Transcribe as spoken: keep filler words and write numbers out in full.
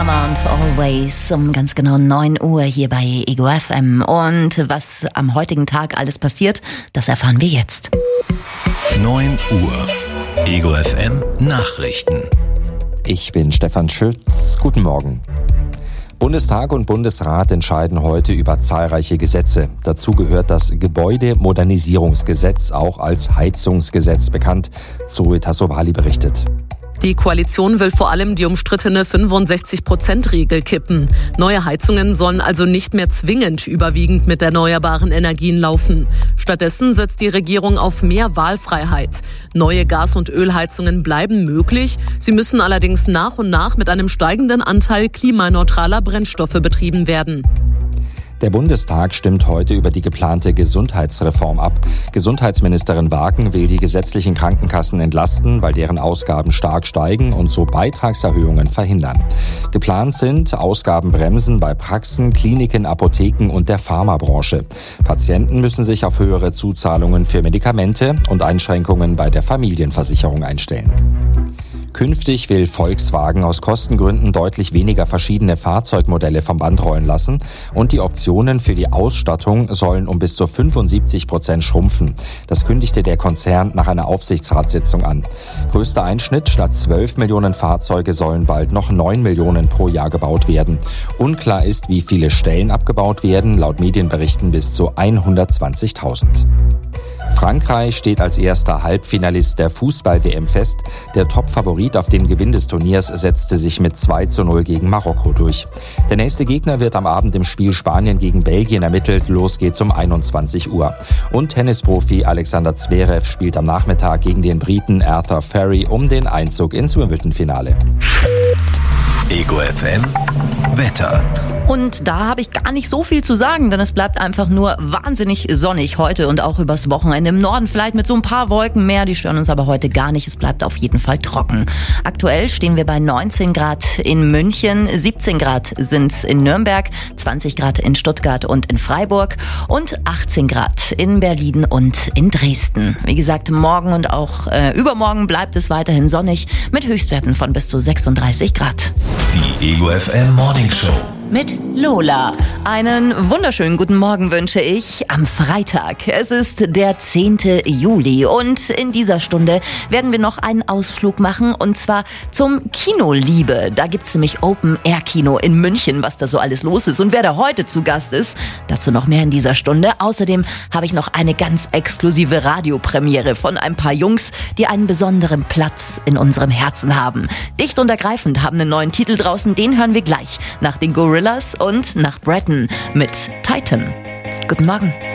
Summer und Always um ganz genau neun Uhr hier bei Ego F M. Und was am heutigen Tag alles passiert, das erfahren wir jetzt. neun Uhr. Ego F M Nachrichten. Ich bin Stefan Schütz. Guten Morgen. Bundestag und Bundesrat entscheiden heute über zahlreiche Gesetze. Dazu gehört das Gebäudemodernisierungsgesetz, auch als Heizungsgesetz bekannt. Zoe Tassovali berichtet. Die Koalition will vor allem die umstrittene fünfundsechzig-Prozent-Regel kippen. Neue Heizungen sollen also nicht mehr zwingend überwiegend mit erneuerbaren Energien laufen. Stattdessen setzt die Regierung auf mehr Wahlfreiheit. Neue Gas- und Ölheizungen bleiben möglich. Sie müssen allerdings nach und nach mit einem steigenden Anteil klimaneutraler Brennstoffe betrieben werden. Der Bundestag stimmt heute über die geplante Gesundheitsreform ab. Gesundheitsministerin Wagen will die gesetzlichen Krankenkassen entlasten, weil deren Ausgaben stark steigen und so Beitragserhöhungen verhindern. Geplant sind Ausgabenbremsen bei Praxen, Kliniken, Apotheken und der Pharmabranche. Patienten müssen sich auf höhere Zuzahlungen für Medikamente und Einschränkungen bei der Familienversicherung einstellen. Künftig will Volkswagen aus Kostengründen deutlich weniger verschiedene Fahrzeugmodelle vom Band rollen lassen und die Optionen für die Ausstattung sollen um bis zu fünfundsiebzig Prozent schrumpfen. Das kündigte der Konzern nach einer Aufsichtsratssitzung an. Größter Einschnitt: statt zwölf Millionen Fahrzeuge sollen bald noch neun Millionen pro Jahr gebaut werden. Unklar ist, wie viele Stellen abgebaut werden, laut Medienberichten bis zu hundertzwanzigtausend. Frankreich steht als erster Halbfinalist der Fußball-W M fest. Der Top-Favorit auf den Gewinn des Turniers setzte sich mit zwei zu null gegen Marokko durch. Der nächste Gegner wird am Abend im Spiel Spanien gegen Belgien ermittelt. Los geht's um einundzwanzig Uhr. Und Tennisprofi Alexander Zverev spielt am Nachmittag gegen den Briten Arthur Ferry um den Einzug ins Wimbledon-Finale. Ego F M Wetter. Und da habe ich gar nicht so viel zu sagen, denn es bleibt einfach nur wahnsinnig sonnig heute und auch übers Wochenende. Im Norden vielleicht mit so ein paar Wolken mehr, die stören uns aber heute gar nicht. Es bleibt auf jeden Fall trocken. Aktuell stehen wir bei neunzehn Grad in München, siebzehn Grad sind es in Nürnberg, zwanzig Grad in Stuttgart und in Freiburg und achtzehn Grad in Berlin und in Dresden. Wie gesagt, morgen und auch äh, übermorgen bleibt es weiterhin sonnig mit Höchstwerten von bis zu sechsunddreißig Grad. Die Ego F M Morning Show mit Lola. Einen wunderschönen guten Morgen wünsche ich am Freitag. Es ist der zehnte Juli und in dieser Stunde werden wir noch einen Ausflug machen und zwar zum Kino Liebe. Da gibt es nämlich Open-Air-Kino in München, was da so alles los ist und wer da heute zu Gast ist, dazu noch mehr in dieser Stunde. Außerdem habe ich noch eine ganz exklusive Radiopremiere von ein paar Jungs, die einen besonderen Platz in unserem Herzen haben. Dicht und ergreifend haben einen neuen Titel draußen, den hören wir gleich nach den Gorillas und nach Breton mit Titan. Guten Morgen.